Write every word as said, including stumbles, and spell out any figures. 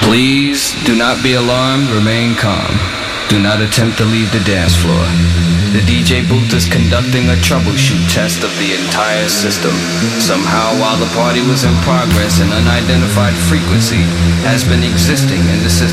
Please do not be alarmed, remain calm. Do not attempt to leave the dance floor. The D J booth is conducting a troubleshoot test of the entire system. Somehow, while the party was in progress, an unidentified frequency has been existing in the system.